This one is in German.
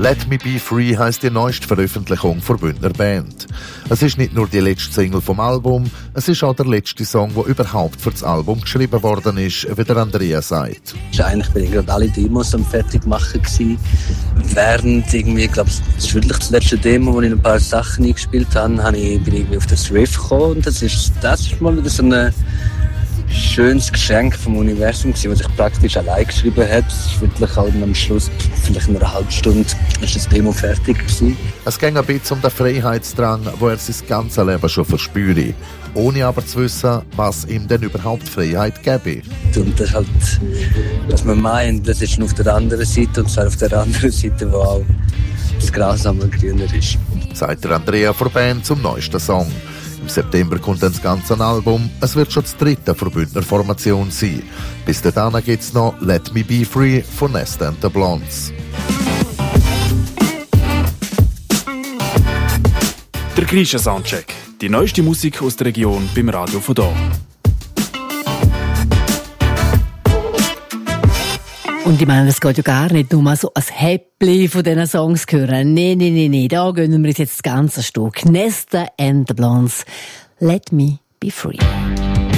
«Let Me Be Free» heisst die neueste Veröffentlichung der Bündner Band. Es ist nicht nur die letzte Single vom Album, es ist auch der letzte Song, der überhaupt für das Album geschrieben worden ist, wie der Andrea sagt. Eigentlich bin ich gerade alle Demos am Fertigmachen gewesen. Während irgendwie, ich glaube, das ist wirklich das letzte Demo, wo ich ein paar Sachen eingespielt habe, bin ich irgendwie auf das Riff gekommen. Und das ist mal wieder so ein schönes Geschenk vom Universum gewesen, was ich praktisch allein geschrieben habe. Es ist wirklich halt am Schluss, vielleicht in einer halben Stunde, ist das Demo fertig gewesen. Es ging ein bisschen um den Freiheitsdrang, wo er sein ganzes Leben schon verspürt, ohne aber zu wissen, was ihm denn überhaupt Freiheit gäbe. Und das halt, was man meint, das ist auf der anderen Seite, und zwar auf der anderen Seite, wo auch das Gras einmal grüner ist. Sagt der Andrea von der Band zum neuesten Song. Im September kommt dann das ganze Album. Es wird schon das dritte von Bündner Formation sein. Bis dahin gibt es noch «Let Me Be Free» von Nesta and the Blondes. Der Grisha Soundcheck. Die neueste Musik aus der Region beim Radio von hier. Und ich meine, es geht ja gar nicht nur so ein Häppchen von diesen Songs hören. Nein. Da gönnen wir uns jetzt das ganze Stück. Nesta and the Blondes. Let Me Be Free.